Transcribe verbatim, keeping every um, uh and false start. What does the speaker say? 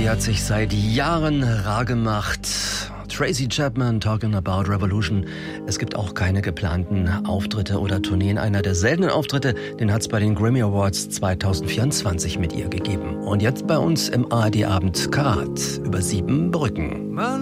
sie hat sich seit Jahren rar gemacht. Tracy Chapman, Talking About Revolution. Es gibt auch keine geplanten Auftritte oder Tourneen. Einer der seltenen Auftritte, den hat es bei den Grammy Awards zwanzig vierundzwanzig mit ihr gegeben. Und jetzt bei uns im A R D-Abend Karat über sieben Brücken.